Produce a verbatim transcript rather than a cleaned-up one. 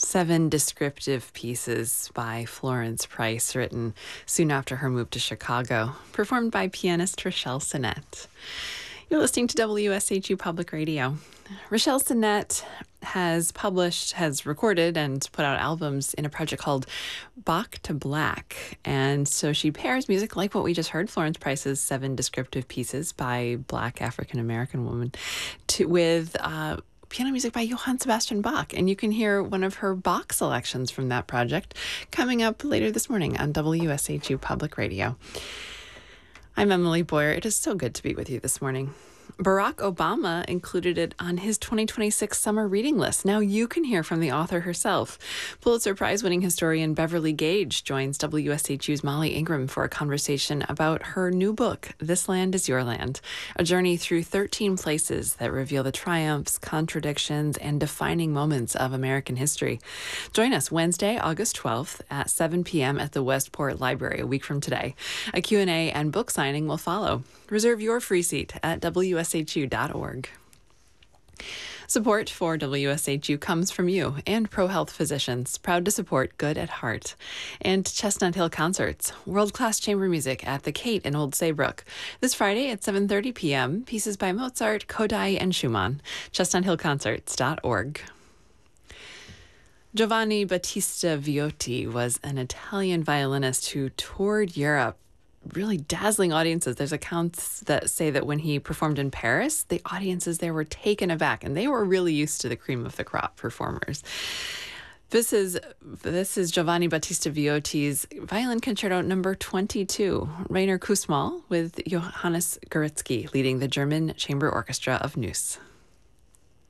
Seven descriptive pieces by Florence Price, written soon after her move to Chicago, performed by pianist Rochelle Sinnett. You're listening to W S H U Public Radio. Rochelle Sinnett has published, has recorded, and put out albums in a project called Bach to Black. And so she pairs music like what we just heard, Florence Price's Seven Descriptive Pieces by Black African-American woman, to, with uh, piano music by Johann Sebastian Bach. And you can hear one of her Bach selections from that project coming up later this morning on W S H U Public Radio. I'm Emily Boyer. It is so good to be with you this morning. Barack Obama included it on his twenty twenty-six summer reading list. Now you can hear from the author herself. Pulitzer Prize-winning historian Beverly Gage joins W S H U's Molly Ingram for a conversation about her new book, This Land Is Your Land, a journey through thirteen places that reveal the triumphs, contradictions, and defining moments of American history. Join us Wednesday, August twelfth at seven p.m. at the Westport Library, a week from today. A Q and A and book signing will follow. Reserve your free seat at W S H U dot org. Support for W S H U comes from you and ProHealth Physicians, proud to support Good at Heart, and Chestnut Hill Concerts, world-class chamber music at the Kate in Old Saybrook. This Friday at seven thirty p.m., pieces by Mozart, Kodai, and Schumann. chestnut hill concerts dot org. Giovanni Battista Viotti was an Italian violinist who toured Europe, really dazzling audiences. There's accounts that say that when he performed in Paris, the audiences there were taken aback, and they were really used to the cream of the crop performers. This is this is Giovanni Battista Viotti's Violin Concerto number twenty-two, Rainer Kussmaul with Johannes Guretzky leading the German Chamber Orchestra of Neuss.